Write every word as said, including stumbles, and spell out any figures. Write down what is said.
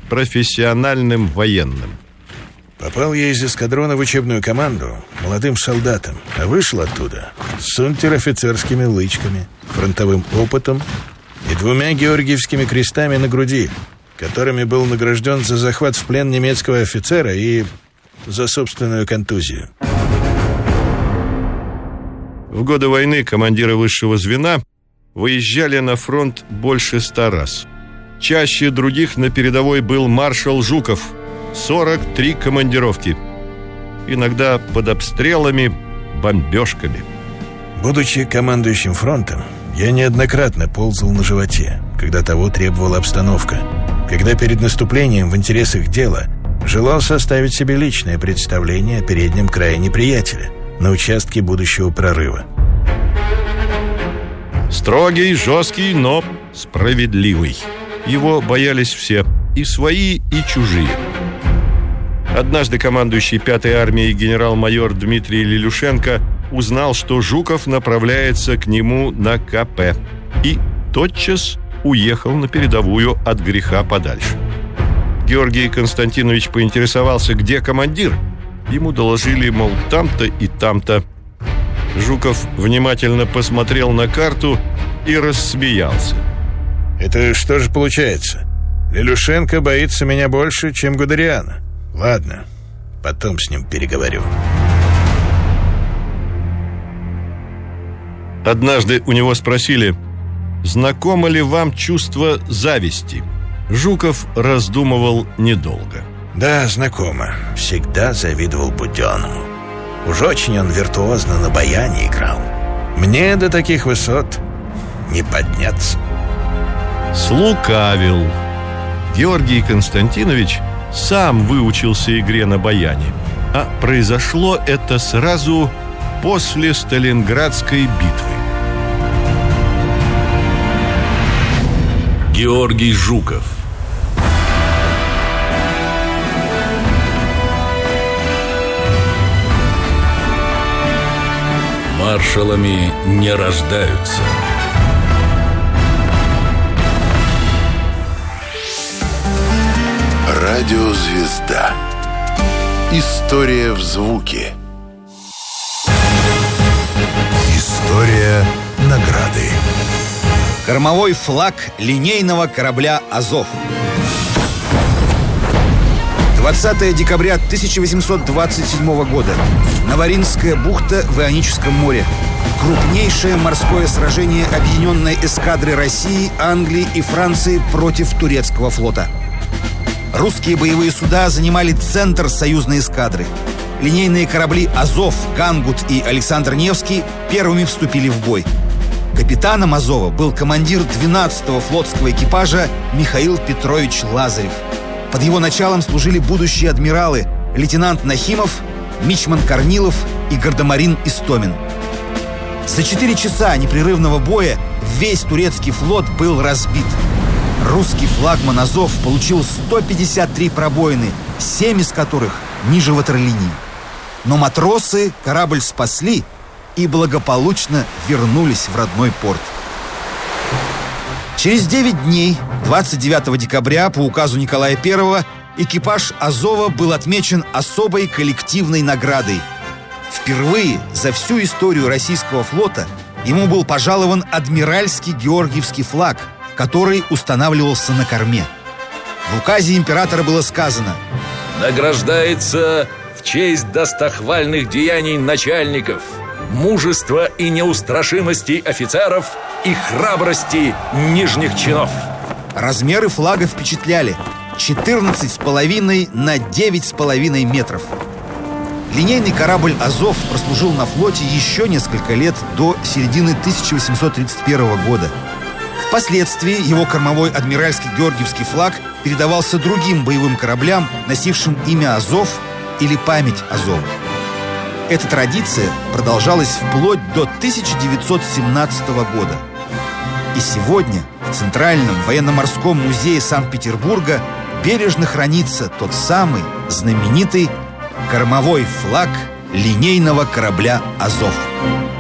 профессиональным военным. Попал я из эскадрона в учебную команду молодым солдатом, а вышел оттуда с унтер-офицерскими лычками, фронтовым опытом и двумя георгиевскими крестами на груди, которыми был награжден за захват в плен немецкого офицера и за собственную контузию. В годы войны командиры высшего звена выезжали на фронт больше ста раз. Чаще других на передовой был маршал Жуков. сорок три командировки. Иногда под обстрелами, бомбежками. Будучи командующим фронтом, я неоднократно ползал на животе, когда того требовала обстановка, когда перед наступлением в интересах дела желал составить себе личное представление о переднем крае неприятеля на участке будущего прорыва. Строгий, жесткий, но справедливый. Его боялись все, и свои, и чужие. Однажды командующий пятой армией генерал-майор Дмитрий Лелюшенко узнал, что Жуков направляется к нему на ка пэ, и тотчас уехал на передовую от греха подальше. Георгий Константинович поинтересовался, где командир. Ему доложили, мол, там-то и там-то. Жуков внимательно посмотрел на карту и рассмеялся. Это что же получается? Лелюшенко боится меня больше, чем Гудериана. Ладно, потом с ним переговорю. Однажды у него спросили, знакомо ли вам чувство зависти? Жуков раздумывал недолго. Да, знакомо. Всегда завидовал Буденному. Уж очень он виртуозно на баяне играл. Мне до таких высот не подняться. Слукавил. Георгий Константинович сам выучился игре на баяне, а произошло это сразу после Сталинградской битвы. Георгий Жуков. Маршалами не рождаются. Радиозвезда. История в звуке. История награды. Кормовой флаг линейного корабля «Азов». двадцатое декабря тысяча восемьсот двадцать седьмого года. Наваринская бухта в Ионическом море. Крупнейшее морское сражение объединенной эскадры России, Англии и Франции против турецкого флота. Русские боевые суда занимали центр союзной эскадры. Линейные корабли «Азов», «Гангут» и «Александр Невский» первыми вступили в бой. Капитаном «Азова» был командир двенадцатого флотского экипажа Михаил Петрович Лазарев. Под его началом служили будущие адмиралы лейтенант Нахимов, мичман Корнилов и гардемарин Истомин. За четыре часа непрерывного боя весь турецкий флот был разбит. Русский флагман «Азов» получил сто пятьдесят три пробоины, семь из которых ниже ватерлинии. Но матросы корабль спасли и благополучно вернулись в родной порт. Через девять дней, двадцать девятого декабря, по указу Николая Первого, экипаж «Азова» был отмечен особой коллективной наградой. Впервые за всю историю российского флота ему был пожалован адмиральский георгиевский флаг, который устанавливался на корме. В указе императора было сказано: награждается в честь достохвальных деяний начальников, мужества и неустрашимости офицеров и храбрости нижних чинов. Размеры флага впечатляли: четырнадцать с половиной на девять с половиной метров. Линейный корабль «Азов» прослужил на флоте еще несколько лет, до середины тысяча восемьсот тридцать первого года. Впоследствии его кормовой адмиральский георгиевский флаг передавался другим боевым кораблям, носившим имя «Азов» или «Память Азова». Эта традиция продолжалась вплоть до тысяча девятьсот семнадцатого года. И сегодня в Центральном военно-морском музее Санкт-Петербурга бережно хранится тот самый знаменитый кормовой флаг линейного корабля «Азов».